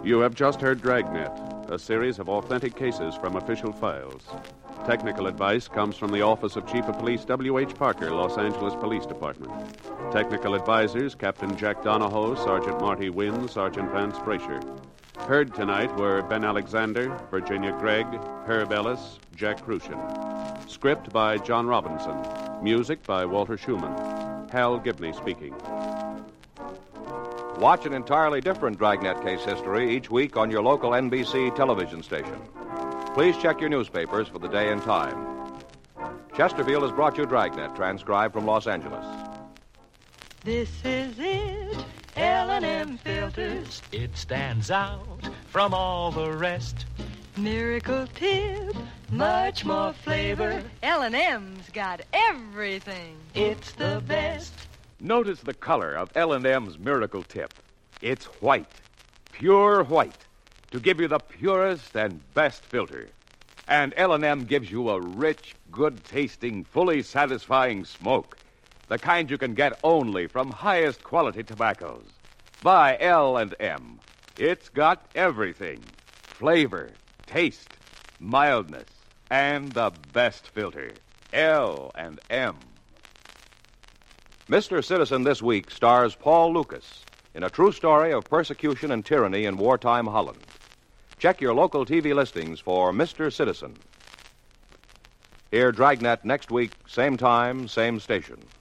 You have just heard Dragnet, a series of authentic cases from official files. Technical advice comes from the Office of Chief of Police W.H. Parker, Los Angeles Police Department. Technical advisors, Captain Jack Donahoe, Sergeant Marty Wynn, Sergeant Vance Brasher. Heard tonight were Ben Alexander, Virginia Gregg, Herb Ellis, Jack Crucian. Script by John Robinson. Music by Walter Schumann. Hal Gibney speaking. Watch an entirely different Dragnet case history each week on your local NBC television station. Please check your newspapers for the day and time. Chesterfield has brought you Dragnet, transcribed from Los Angeles. This is it, L&M Filters. It stands out from all the rest. Miracle Tip, much more flavor. L&M's got everything. It's the best. Notice the color of L&M's Miracle Tip. It's white, pure white, to give you the purest and best filter. And L&M gives you a rich, good-tasting, fully satisfying smoke, the kind you can get only from highest quality tobaccos. Buy L&M. It's got everything: flavor, taste, mildness, and the best filter. L&M. Mr. Citizen this week stars Paul Lucas in a true story of persecution and tyranny in wartime Holland. Check your local TV listings for Mr. Citizen. Hear Dragnet next week, same time, same station.